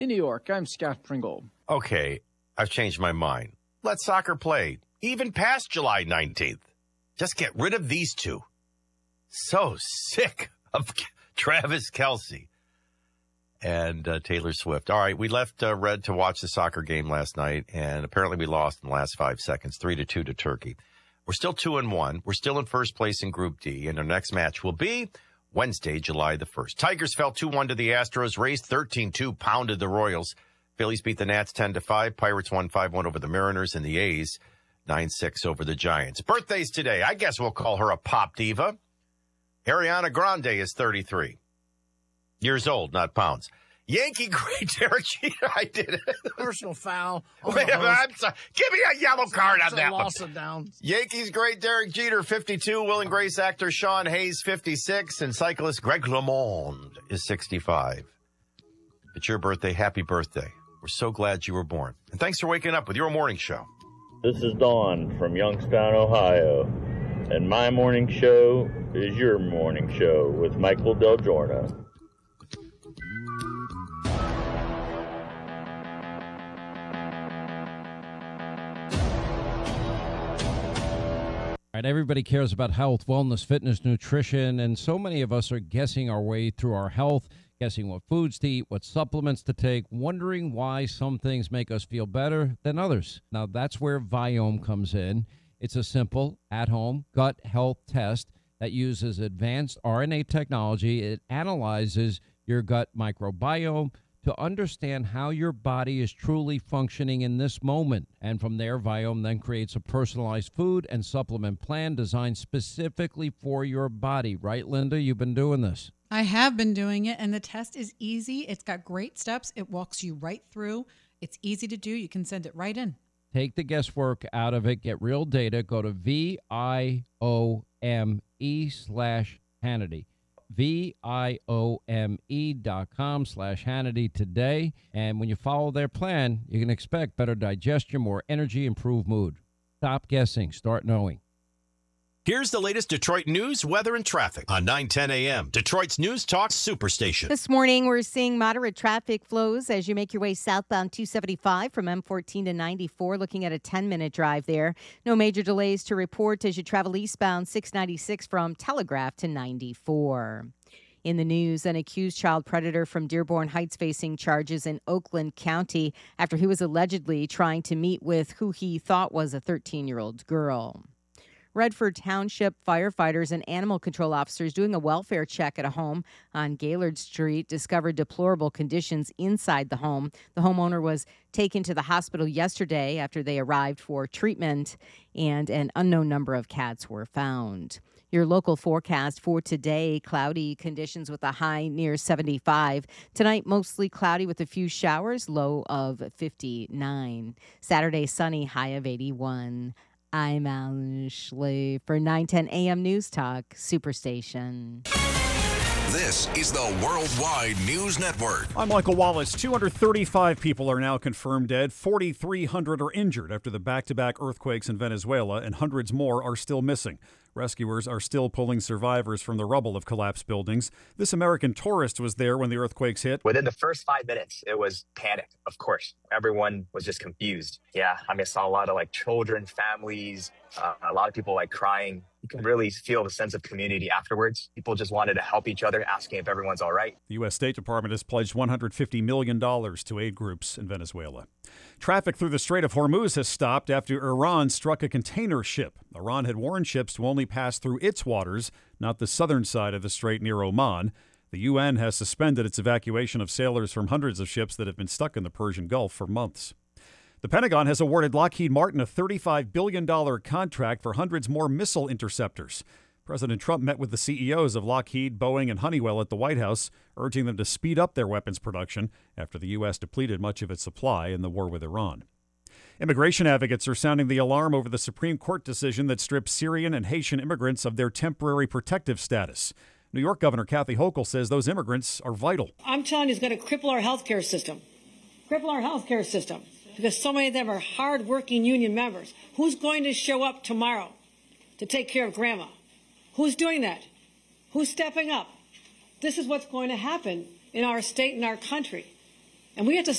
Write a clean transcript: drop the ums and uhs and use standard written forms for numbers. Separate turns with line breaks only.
In New York, I'm Scott Pringle.
Okay, I've changed my mind. Let soccer play, even past July 19th. Just get rid of these two. So sick of Travis Kelce and Taylor Swift. All right, we left Red to watch the soccer game last night, and apparently we lost in the last 5 seconds, 3-2 to Turkey. We're still 2-1. We're still in first place in Group D, and our next match will be Wednesday, July the 1st. Tigers fell 2-1 to the Astros. Rays 13-2 pounded the Royals. Phillies beat the Nats 10-5. Pirates won 5-1 over the Mariners, and the A's 9-6 over the Giants. Birthdays today. I guess we'll call her a pop diva. Ariana Grande is 33 years old, not pounds. Yankee great Derek Jeter. I did it.
Personal foul.
Wait a minute, I'm sorry. Give me a yellow card on that one.
Loss of downs.
Yankees great Derek Jeter, 52. Will and Grace actor Sean Hayes, 56. And cyclist Greg LeMond is 65. It's your birthday. Happy birthday. We're so glad you were born. And thanks for waking up with your morning show.
This is Dawn from Youngstown, Ohio. And my morning show is your morning show with Michael Del Giorno.
All right, everybody cares about health, wellness, fitness, nutrition, and so many of us are guessing our way through our health, guessing what foods to eat, what supplements to take, wondering why some things make us feel better than others. Now, that's where Viome comes in. It's a simple, at-home gut health test that uses advanced RNA technology. It analyzes your gut microbiome to understand how your body is truly functioning in this moment. And from there, Viome then creates a personalized food and supplement plan designed specifically for your body. Right, Linda? You've been doing this.
I have been doing it, and the test is easy. It's got great steps. It walks you right through. It's easy to do. You can send it right in.
Take the guesswork out of it. Get real data. Go to VIOME/Hannity. VIOME.com/Hannity today. And when you follow their plan, you can expect better digestion, more energy, improved mood. Stop guessing. Start knowing.
Here's the latest Detroit news, weather, and traffic on 9:10 a.m. Detroit's News Talk Superstation.
This morning, we're seeing moderate traffic flows as you make your way southbound 275 from M14 to 94, looking at a 10-minute drive there. No major delays to report as you travel eastbound 696 from Telegraph to 94. In the news, an accused child predator from Dearborn Heights facing charges in Oakland County after he was allegedly trying to meet with who he thought was a 13-year-old girl. Redford Township firefighters and animal control officers doing a welfare check at a home on Gaylord Street discovered deplorable conditions inside the home. The homeowner was taken to the hospital yesterday after they arrived for treatment, and an unknown number of cats were found. Your local forecast for today, cloudy conditions with a high near 75. Tonight, mostly cloudy with a few showers, low of 59. Saturday, sunny, high of 81. I'm Alan Schley for 910 AM News Talk Superstation.
This is the Worldwide News Network.
I'm Michael Wallace. 235 people are now confirmed dead. 4,300 are injured after the back-to-back earthquakes in Venezuela, and hundreds more are still missing. Rescuers are still pulling survivors from the rubble of collapsed buildings. This American tourist was there when the earthquakes hit.
Within the first 5 minutes, it was panic, of course. Everyone was just confused. Yeah, I saw a lot of children, families, a lot of people crying. You can really feel the sense of community afterwards. People just wanted to help each other, asking if everyone's all right.
The U.S. State Department has pledged $150 million to aid groups in Venezuela. Traffic through the Strait of Hormuz has stopped after Iran struck a container ship. Iran had warned ships to only pass through its waters, not the southern side of the strait near Oman. The UN has suspended its evacuation of sailors from hundreds of ships that have been stuck in the Persian Gulf for months. The Pentagon has awarded Lockheed Martin a $35 billion contract for hundreds more missile interceptors. President Trump met with the CEOs of Lockheed, Boeing, and Honeywell at the White House, urging them to speed up their weapons production after the U.S. depleted much of its supply in the war with Iran. Immigration advocates are sounding the alarm over the Supreme Court decision that strips Syrian and Haitian immigrants of their temporary protective status. New York Governor Kathy Hochul says those immigrants are vital.
I'm telling you, it's going to cripple our health care system. Because so many of them are hard-working union members. Who's going to show up tomorrow to take care of grandma? Who's doing that? Who's stepping up? This is what's going to happen in our state and our country. And we have to